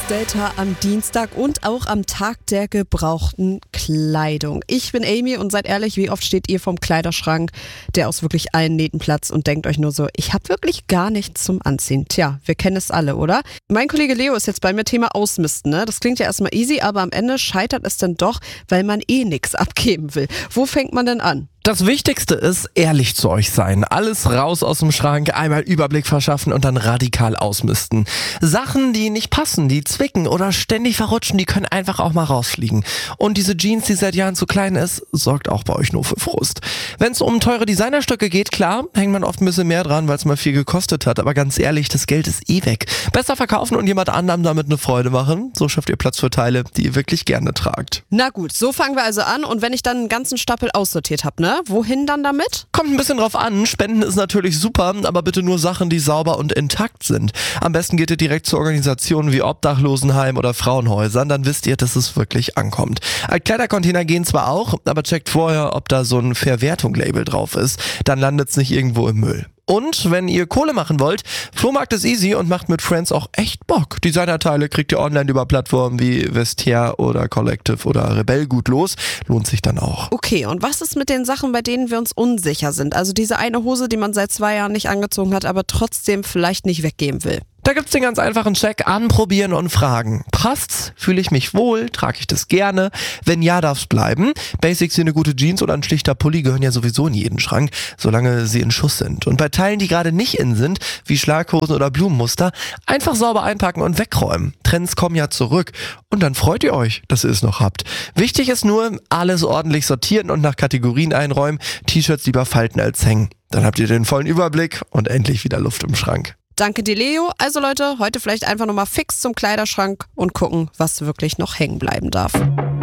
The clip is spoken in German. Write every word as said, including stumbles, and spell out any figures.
Updater am Dienstag und auch am Tag der gebrauchten Kleidung. Ich bin Amy und seid ehrlich, wie oft steht ihr vom Kleiderschrank, der aus wirklich allen Nähten platzt und denkt euch nur so, ich habe wirklich gar nichts zum Anziehen. Tja, wir kennen es alle, oder? Mein Kollege Leo ist jetzt bei mir Thema Ausmisten, ne? Das klingt ja erstmal easy, aber am Ende scheitert es dann doch, weil man eh nichts abgeben will. Wo fängt man denn an? Das Wichtigste ist, ehrlich zu euch sein. Alles raus aus dem Schrank, einmal Überblick verschaffen und dann radikal ausmisten. Sachen, die nicht passen, die zwicken oder ständig verrutschen, die können einfach auch mal rausfliegen. Und diese Jeans, die seit Jahren zu klein ist, sorgt auch bei euch nur für Frust. Wenn es um teure Designerstöcke geht, klar, hängt man oft ein bisschen mehr dran, weil es mal viel gekostet hat. Aber ganz ehrlich, das Geld ist eh weg. Besser verkaufen und jemand anderem damit eine Freude machen. So schafft ihr Platz für Teile, die ihr wirklich gerne tragt. Na gut, so fangen wir also an. Und wenn ich dann einen ganzen Stapel aussortiert habe, ne? Wohin dann damit? Kommt ein bisschen drauf an. Spenden ist natürlich super, aber bitte nur Sachen, die sauber und intakt sind. Am besten geht ihr direkt zu Organisationen wie Obdachlosenheim oder Frauenhäusern, dann wisst ihr, dass es wirklich ankommt. Altkleidercontainer gehen zwar auch, aber checkt vorher, ob da so ein Verwertung-Label drauf ist. Dann landet es nicht irgendwo im Müll. Und wenn ihr Kohle machen wollt, Flohmarkt ist easy und macht mit Friends auch echt Bock. Designerteile kriegt ihr online über Plattformen wie Vestiaire oder Collective oder Rebell gut los. Lohnt sich dann auch. Okay, und was ist mit den Sachen, bei denen wir uns unsicher sind? Also diese eine Hose, die man seit zwei Jahren nicht angezogen hat, aber trotzdem vielleicht nicht weggeben will. Da gibt's den ganz einfachen Check, anprobieren und fragen. Passt's? Fühle ich mich wohl? Trage ich das gerne? Wenn ja, darf's bleiben. Basics wie eine gute Jeans oder ein schlichter Pulli gehören ja sowieso in jeden Schrank, solange sie in Schuss sind. Und bei Teilen, die gerade nicht in sind, wie Schlaghosen oder Blumenmuster, einfach sauber einpacken und wegräumen. Trends kommen ja zurück. Und dann freut ihr euch, dass ihr es noch habt. Wichtig ist nur, alles ordentlich sortieren und nach Kategorien einräumen. T-Shirts lieber falten als hängen. Dann habt ihr den vollen Überblick und endlich wieder Luft im Schrank. Danke dir, Leo. Also Leute, heute vielleicht einfach nochmal fix zum Kleiderschrank und gucken, was wirklich noch hängen bleiben darf.